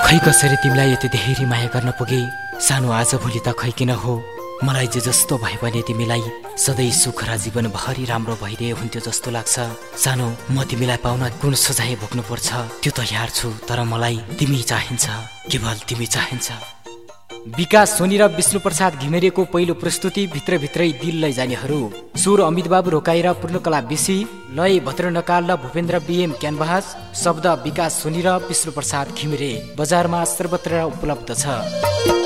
खै कसरी तिमीलाई यति धेरै माया गर्न पुगे। सानो आज भोलि त खै किन हो, मलाई जे जस्तो भयो भने तिमीलाई सधैँ सुख र जीवनभरि राम्रो भइदिए हुन्थ्यो जस्तो लाग्छ। सानो, म तिमीलाई पाउन कुन सजाय भोग्नु पर्छ त्यो तयार छु, तर मलाई तिमी चाहिन्छ, केवल तिमी चाहिन्छ। विकास सोनी र विष्णुप्रसाद घिमिरेको पहिलो प्रस्तुति भित्रभित्रै दिल लैजानेहरू। सुर अमित बाबु रोकाएर पूर्णकला बेसी, लय भद्र नकाल र भूपेन्द्र बीएम क्यानभास, शब्द विकास सोनी र विष्णुप्रसाद घिमिरे। बजारमा सर्वत्र उपलब्ध छ।